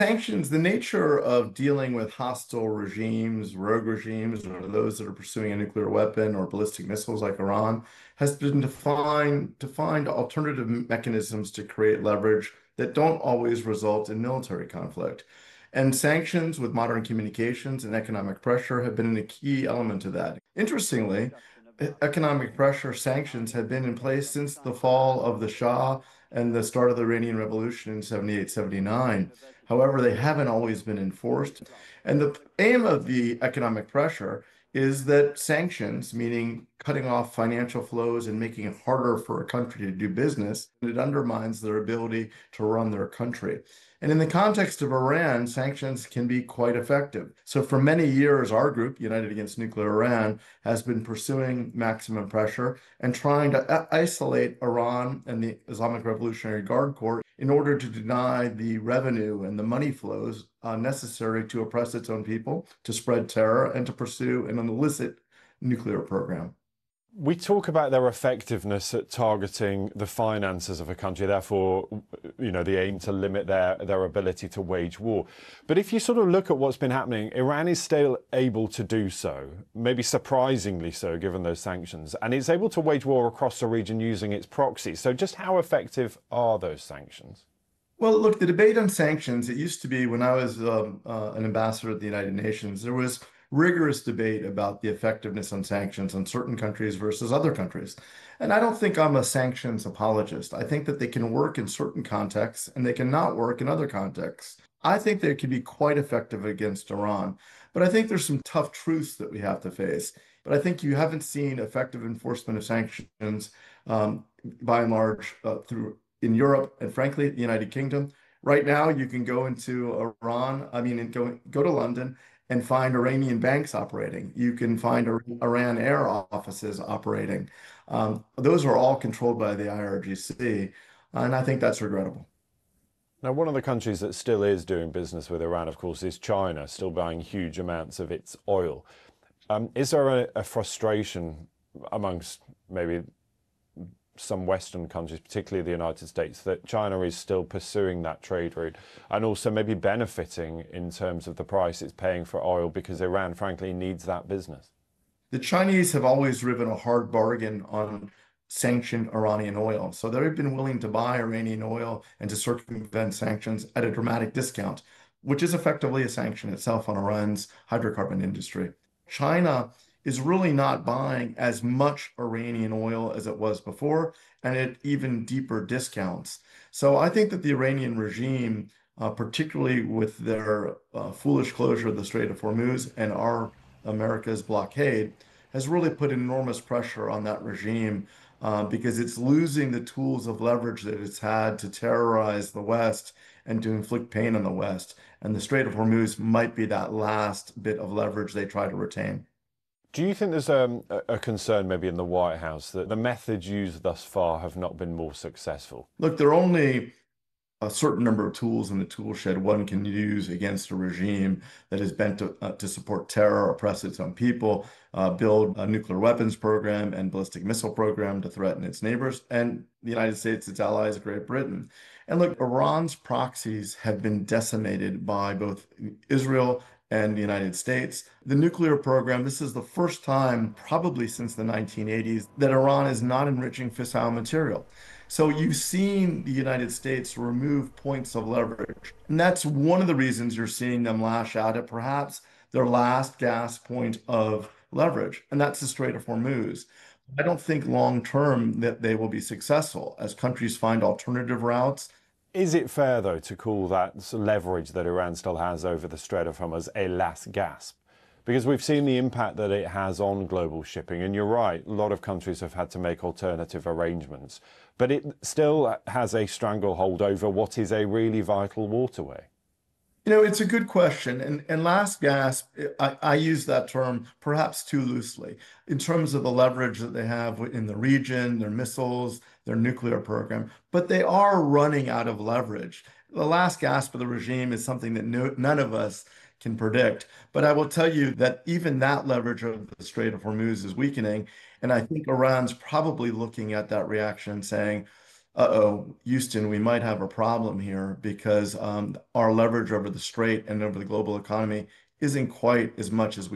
Sanctions, the nature of dealing with hostile regimes, rogue regimes, or those that are pursuing a nuclear weapon or ballistic missiles like Iran, has been to find alternative mechanisms to create leverage that don't always result in military conflict. And sanctions with modern communications and economic pressure have been a key element of that. Interestingly, economic pressure sanctions have been in place since the fall of the Shah and the start of the Iranian Revolution in 78, 79. However, they haven't always been enforced. And the aim of the economic pressure is that sanctions, meaning cutting off financial flows and making it harder for a country to do business, it undermines their ability to run their country. And in the context of Iran, sanctions can be quite effective. So for many years, our group, United Against Nuclear Iran, has been pursuing maximum pressure and trying to isolate Iran and the Islamic Revolutionary Guard Corps in order to deny the revenue and the money flows necessary to oppress its own people, to spread terror, and to pursue an illicit nuclear program. We talk about their effectiveness at targeting the finances of a country, therefore, the aim to limit their ability to wage war. But if you sort of look at what's been happening, Iran is still able to do so, maybe surprisingly so, given those sanctions, and it's able to wage war across the region using its proxies. So just how effective are those sanctions? Well, look, the debate on sanctions, it used to be when I was an ambassador at the United Nations, there was rigorous debate about the effectiveness on sanctions on certain countries versus other countries. And I don't think I'm a sanctions apologist. I think that they can work in certain contexts and they cannot work in other contexts. I think they can be quite effective against Iran, but I think there's some tough truths that we have to face. But I think you haven't seen effective enforcement of sanctions by and large through in Europe and frankly the United Kingdom. Right now, you can go into Iran, I mean, and go to London and find Iranian banks operating. You can find Iran Air offices operating. Those are all controlled by the IRGC, and I think that's regrettable. Now, one of the countries that still is doing business with Iran, of course, is China, still buying huge amounts of its oil. Is there a frustration amongst maybe some Western countries, particularly the United States, that China is still pursuing that trade route and also maybe benefiting in terms of the price it's paying for oil because Iran, frankly, needs that business? The Chinese have always driven a hard bargain on sanctioned Iranian oil. So they've been willing to buy Iranian oil and to circumvent sanctions at a dramatic discount, which is effectively a sanction itself on Iran's hydrocarbon industry. China is really not buying as much Iranian oil as it was before, and at even deeper discounts. So I think that the Iranian regime, particularly with their foolish closure of the Strait of Hormuz and our America's blockade, has really put enormous pressure on that regime because it's losing the tools of leverage that it's had to terrorize the West and to inflict pain on the West. And the Strait of Hormuz might be that last bit of leverage they try to retain. Do you think there's a concern maybe in the White House that the methods used thus far have not been more successful? Look, there are only a certain number of tools in the tool shed one can use against a regime that is bent to support terror, oppress its own people, build a nuclear weapons program and ballistic missile program to threaten its neighbors, and the United States, its allies, Great Britain. And look, Iran's proxies have been decimated by both Israel and the United States. The nuclear program, this is the first time, probably since the 1980s, that Iran is not enriching fissile material. So you've seen the United States remove points of leverage. And that's one of the reasons you're seeing them lash out at perhaps their last gasp point of leverage, and that's the Strait of Hormuz. I don't think long term that they will be successful as countries find alternative routes. Is it fair, though, to call that leverage that Iran still has over the Strait of Hormuz a last gasp? Because we've seen the impact that it has on global shipping. And you're right, a lot of countries have had to make alternative arrangements. But it still has a stranglehold over what is a really vital waterway. You know, it's a good question. And last gasp, I use that term perhaps too loosely in terms of the leverage that they have in the region, their missiles, their nuclear program. But they are running out of leverage. The last gasp of the regime is something that none of us can predict. But I will tell you that even that leverage of the Strait of Hormuz is weakening. And I think Iran's probably looking at that reaction saying, uh-oh, Houston, we might have a problem here because our leverage over the strait and over the global economy isn't quite as much as we